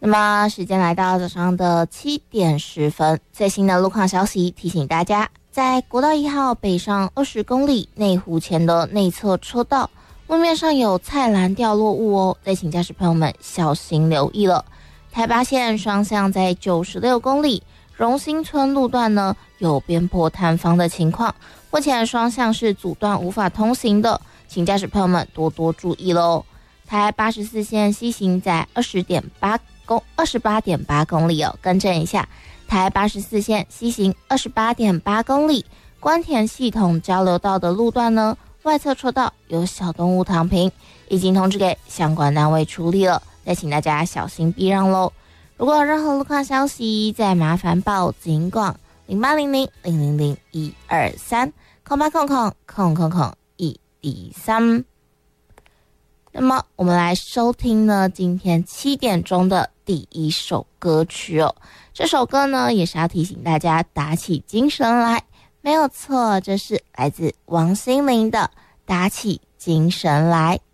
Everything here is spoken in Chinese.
那么时间来到早上的7:10，最新的路况消息提醒大家，在国道1号北上20公里内湖前的内侧车道，路面上有菜篮掉落物哦，再请驾驶朋友们小心留意了。台八线双向在96公里荣兴村路段呢有边坡坍方的情况，目前双向是阻断无法通行的，请驾驶朋友们多多注意喽。台84线西行在28.8公里哦，更正一下，台84线西行28.8公里，关田系统交流道的路段呢，外侧车道有小动物躺平，已经通知给相关单位处理了，再请大家小心避让喽。如果有任何路况消息，再麻烦报警广0800-00123，0800-113。那么我们来收听呢今天7点钟的第一首歌曲哦。这首歌呢也是要提醒大家打起精神来，没有错，这是来自王心凌的《打起精神来》。